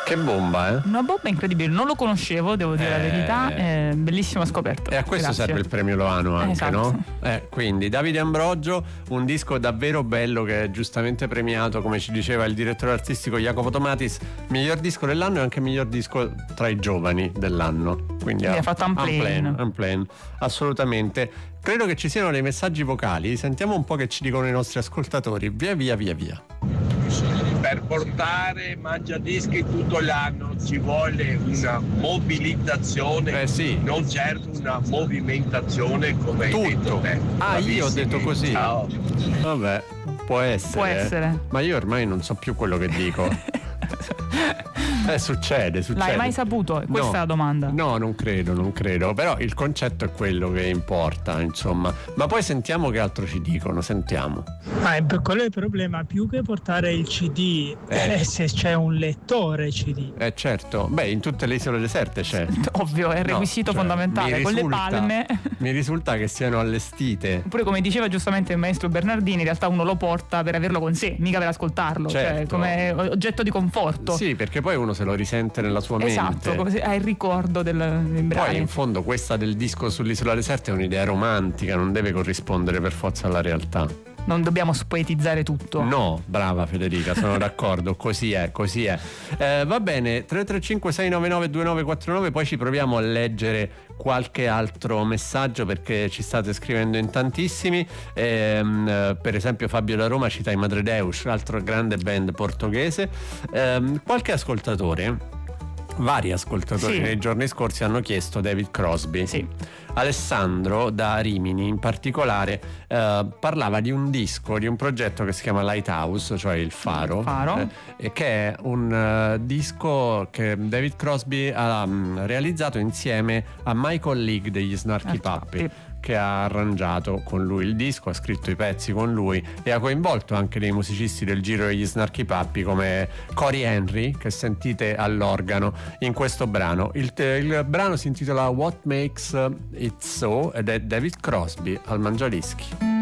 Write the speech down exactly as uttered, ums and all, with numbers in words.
Che bomba, eh? Una bomba incredibile, non lo conoscevo, devo dire eh... la verità, eh, bellissima scoperta. E a questo Grazie. serve il premio Loano anche, esatto. no? Eh, quindi Davide Ambrogio, un disco davvero bello che è giustamente premiato, come ci diceva il direttore artistico Jacopo Tomatis, miglior disco dell'anno e anche miglior disco tra i giovani dell'anno. Quindi, Quindi ha fatto un plan. Un plan, assolutamente. Credo che ci siano dei messaggi vocali, sentiamo un po' che ci dicono i nostri ascoltatori. Via via via via. Per portare Mangiadischi tutto l'anno ci vuole una mobilitazione, eh sì. non certo una movimentazione come hai detto te. Ah, io ho detto così. Ciao. Vabbè, può essere. Può essere. Ma io ormai non so più quello che dico. Eh, succede, succede. L'hai mai saputo? Questa no, è la domanda. No, non credo, non credo. Però il concetto è quello che importa, insomma. Ma poi sentiamo che altro ci dicono, sentiamo. Ah, per quello è il problema, più che portare il C D, eh. Eh, se c'è un lettore C D. Eh certo, beh, in tutte le isole deserte c'è. Ovvio, è il requisito no, cioè, fondamentale, risulta, con le palme. Mi risulta che siano allestite. Oppure, come diceva giustamente il maestro Bernardini, in realtà uno lo porta per averlo con sé, mica per ascoltarlo, certo. Cioè come oggetto di conforto. Sì, perché poi uno se lo risente nella sua esatto, mente. Come se ha il ricordo del, del brano. Poi in fondo questa del disco sull'isola deserta è un'idea romantica, non deve corrispondere per forza alla realtà. Non dobbiamo spoetizzare tutto. No, brava Federica, sono d'accordo, così è, così è. Eh, va bene, tre tre cinque sei nove nove due nove quattro nove, poi ci proviamo a leggere qualche altro messaggio perché ci state scrivendo in tantissimi. Eh, per esempio Fabio da Roma cita i Madre Deus, altro grande band portoghese. Eh, qualche ascoltatore, vari ascoltatori sì. nei giorni scorsi hanno chiesto David Crosby. Sì. Alessandro da Rimini in particolare eh, parlava di un disco, di un progetto che si chiama Lighthouse, cioè il faro, il faro. Eh, che è un uh, disco che David Crosby ha um, realizzato insieme a Michael League degli Snarky Puppy, che ha arrangiato con lui il disco, ha scritto i pezzi con lui e ha coinvolto anche dei musicisti del giro degli Snarky Puppy come Cory Henry, che sentite all'organo in questo brano. Il, il brano si intitola What Makes It So ed è David Crosby al Mangiadischi.